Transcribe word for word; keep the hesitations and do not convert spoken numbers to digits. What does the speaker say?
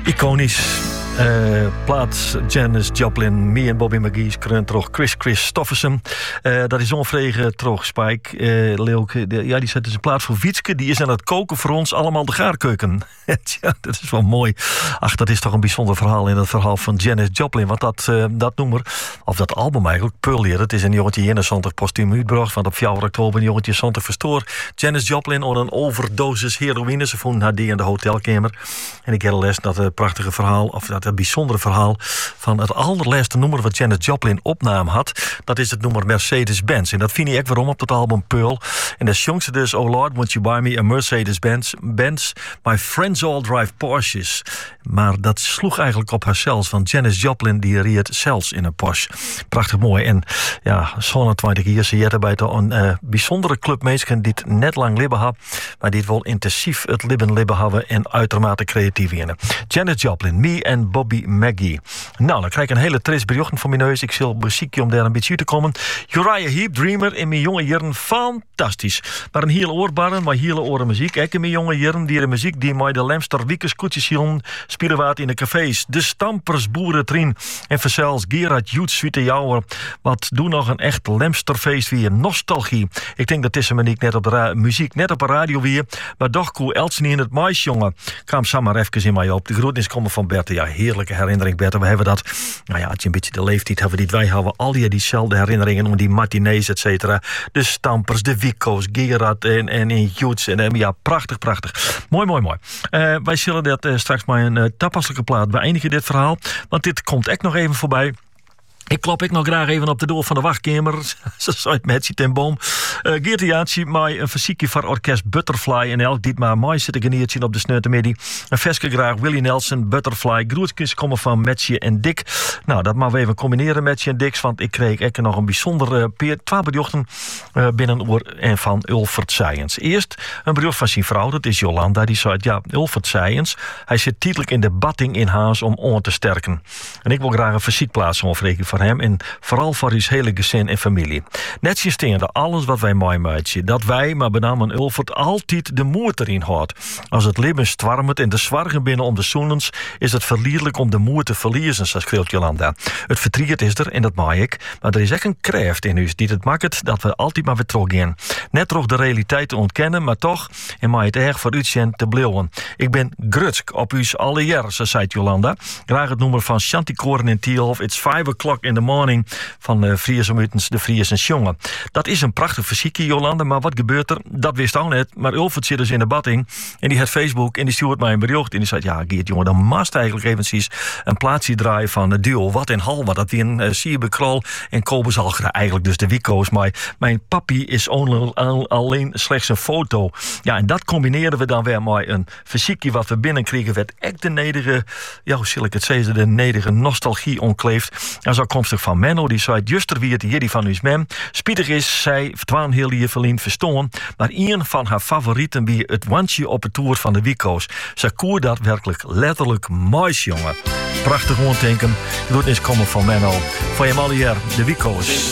Iconisch. Uh, plaat Janis Joplin, me en Bobby McGee, skreun toch Chris Christofferson. Uh, dat is onvregen toch, Spike. Uh, Leeuwke, de, ja, die zet dus een plaat voor Wietske. Die is aan het koken voor ons allemaal de gaarkeuken. Ja, dat is wel mooi. Ach, dat is toch een bijzonder verhaal in het verhaal van Janis Joplin. Want dat, uh, dat nummer, of dat album eigenlijk, Pearl Year, het is een jongetje eenenzontig postuum uitgebracht. Want op vier oktober een jongetje zondag verstoor Janis Joplin onder een overdosis heroïne. Ze vonden haar die in de hotelkamer. En ik heb les dat het prachtige verhaal, of dat het bijzondere verhaal van het allerlaatste nummer wat Janis Joplin opname had. Dat is het nummer Mercedes-Benz. En dat vind ik waarom op het album Pearl. En daar zong ze dus: Oh Lord, won't you buy me a Mercedes-Benz? Benz, my friends all drive Porsches. Maar dat sloeg eigenlijk op haarzelfs, want Janis Joplin die reed zelfs in een Porsche. Prachtig mooi. En ja, zo'n twintig jaar ze jette bij een uh, bijzondere club mensen die het net lang libben hebben, maar die het wel intensief het libben libben hebben en uitermate creatief in. Janis Joplin, me en Bobby McGee. Nou, dan krijg ik een hele trist bericht van mijn neus. Ik zal beziekje om daar een beetje uit te komen. Uriah Heep, Dreamer, in mijn jonge jaren fantastisch. Maar een hele oorbarren, maar hele oren muziek. Ik in mijn jonge jaren die de muziek die mij de Lemster Wiekes koetjes hielden, spieren waard in de cafés. De Stampers, Boeren, Trien en verzels Gerard Joets, Suite Jouwer. Wat doen nog een echt Lemsterfeest weer. Nostalgie. Ik denk dat tussen me niet net op de ra- muziek, net op de radio weer, maar toch koe Elsen in het mais, jongen. Kwam samen even in mij op. De groetnis komen van Berthe. Ja, heerlijke herinnering, Berthe. We hebben dat, nou ja, als je een beetje de leeftijd hebben die wij houden, al die diezelfde herinneringen om die matinees, et cetera. De Stampers, de Wico's, Gerard en, en, en Joets. En, en ja, prachtig, prachtig. Mooi, mooi, mooi. Uh, wij zullen dat uh, straks maar een uh, tapaselijke plaat beëindigen, dit verhaal. Want dit komt echt nog even voorbij. Ik klop ik nog graag even op de deur van de wachtkamer. Zo zei het met ten boom. Uh, Geertiaatje, mij een fysiekje van orkest Butterfly. En elk dit maar mij zit ik een op de sneutermiddag. Een veske graag Willie Nelson, Butterfly. Groetjes komen van Metje en Dick. Nou, dat maar we even combineren, Metje en Dick. Want ik kreeg echt nog een bijzondere peer. Twee berichten uh, binnen een oor en van Ulfert Science. Eerst een bericht van zijn vrouw, dat is Jolanda. Die zei, ja, Ulfert Science. Hij zit titelijk in de batting in huis om on te sterken. En ik wil graag een fysiek plaatsen overrekenen voor hem en vooral voor zijn hele gezin en familie. Net steende alles wat wij mooi maken. Dat wij, maar benamen Ulfert, altijd de moed erin houdt. Als het leven stwarmet en de zwargen binnen om de zoenens, is het verlierlijk om de moed te verliezen, zo schreeuwt Jolanda. Het verdriet is er, en dat maak ik, maar er is echt een kracht in u die het maakt dat we altijd maar weer teruggaan. Net terug de realiteit te ontkennen, maar toch, en maak het erg voor u te blijven. Ik ben grutsk op u's alle jaar, zo zei Jolanda. Graag het nummer van Chanticoren in Tielhof, It's five o'clock in the morning van de Friese Mutens, de Friese jongen. Dat is een prachtig fysiekje, Jolanda, maar wat gebeurt er? Dat wist ook net, maar Ulfert zit dus in de batting en die had Facebook en die stuurt mij een bericht en die zei, ja Geert jongen, dan mast eigenlijk eventjes een plaatsje draaien van het duo Wat in Hal, wat dat weer een uh, Sierbe Krol en Kobus Algra, eigenlijk dus de Wico's, maar mijn papi is only, al, alleen slechts een foto. Ja, en dat combineerden we dan weer met een fysiekje wat we binnenkregen, werd echt de nederige, ja hoe zal ik het zeggen, de nederige nostalgie onkleeft. En zo komstig van Menno, die zei, juster wie het hier van uw mem. Spietig is, zij twaan heel hier verlien verstoon, maar een van haar favorieten wie het wandje op het toer van de Wico's. Ze koer dat werkelijk letterlijk moois, jongen. Prachtig ontdenken. Doet eens komen van Menno. Van je mal hier, de Wico's.